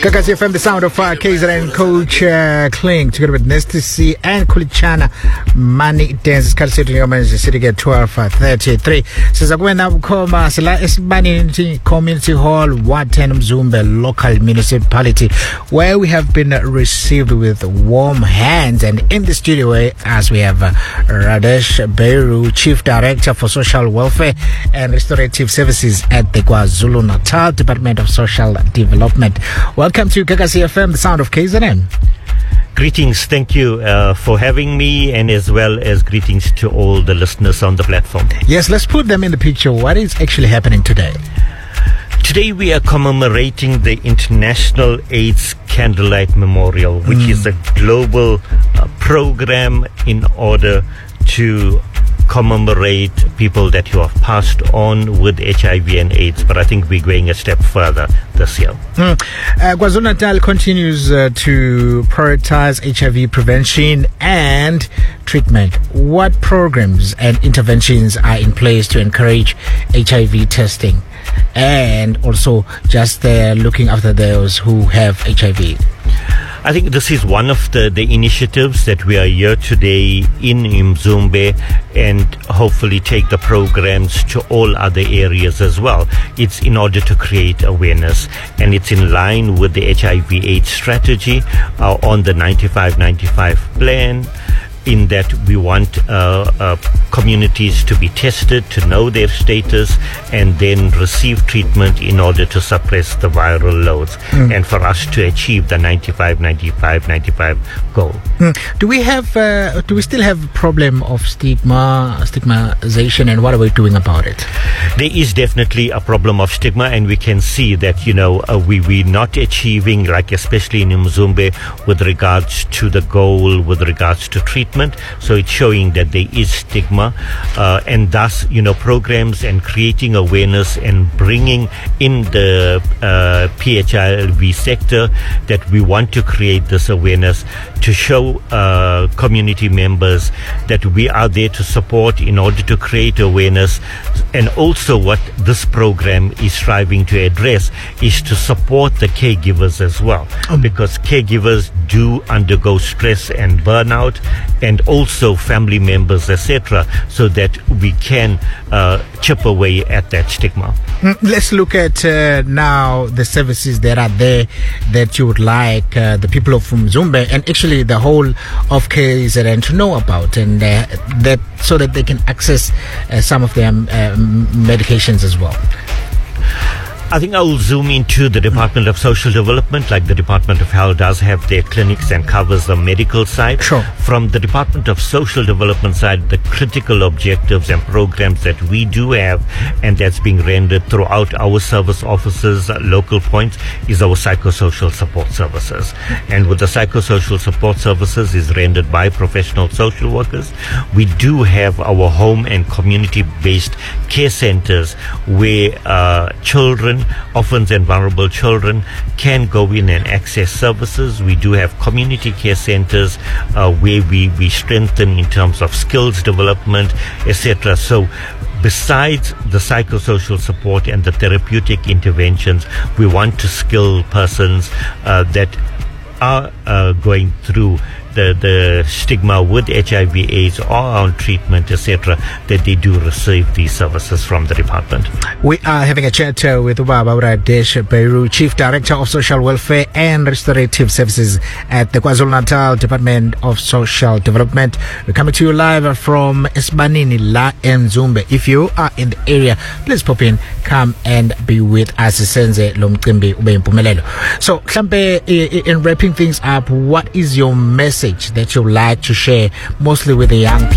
Gagasi FM, the sound of KZN Coach Kling, together with Nesty C and Kulichana Money Dance. Kalsetu Yomanzi City at 12:33. Sizagwena Bukoma Sila Esbani Community Hall, Waten Mzumbe local municipality, where we have been received with warm hands. And in the studio, as we have Radesh Beiru, Chief Director for Social Welfare and Restorative Services at the KwaZulu-Natal Department of Social Development. Welcome to Gagasi FM, the sound of KZN. Greetings, thank you for having me, and as well as greetings to all the listeners on the platform. Yes, let's put them in the picture. What is actually happening today? Today we are commemorating the International AIDS Candlelight Memorial, which is a global program in order to commemorate people that you have passed on with HIV and AIDS, but I think we're going a step further this year. KwaZulu-Natal continues to prioritize HIV prevention and treatment. What programs and interventions are in place to encourage HIV testing and also just looking after those who have HIV? I think this is one of the initiatives that we are here today in Mzumbe, and hopefully take the programs to all other areas as well. It's in order to create awareness, and it's in line with the HIV/AIDS strategy on the 95-95 plan, in that we want communities to be tested, to know their status, and then receive treatment in order to suppress the viral loads, and for us to achieve the 95-95 goal. Do we still have a problem of stigmatization, and what are we doing about it? There is definitely a problem of stigma, and we can see that, we're not achieving, like especially in Mzumbe, with regards to the goal, with regards to treatment. So it's showing that there is stigma, and thus, programs and creating awareness and bringing in the PHILV sector, that we want to create this awareness to show community members that we are there to support in order to create awareness. And also what this program is striving to address is to support the caregivers as well, because caregivers do undergo stress and burnout, and also family members, etc., so that we can chip away at that stigma. Let's look at now the services that are there that you would like the people of Mzumbe and actually the whole of KZN to know about, and that so that they can access some of their medications as well. I think I will zoom into the Department of Social Development. Like the Department of Health does have their clinics and covers the medical side. Sure. From the Department of Social Development side, the critical objectives and programs that we do have, and that's being rendered throughout our service offices, local points, is our psychosocial support services. And with the psychosocial support services is rendered by professional social workers. We do have our home and community-based care centers where children, orphans and vulnerable children, can go in and access services. We do have community care centers where we strengthen in terms of skills development, etc. So besides the psychosocial support and the therapeutic interventions, we want to skill persons that are going through the stigma with HIV/AIDS or on treatment, etc., that they do receive these services from the department. We are having a chat with Ubaba Radesh Beiru, Chief Director of Social Welfare and Restorative Services at the KwaZulu-Natal Department of Social Development. We're coming to you live from Esbanini La Mzumbe. If you are in the area, please pop in, come and be with us. So, Klampe, in wrapping things up, what is your message that you like to share, mostly with the young people?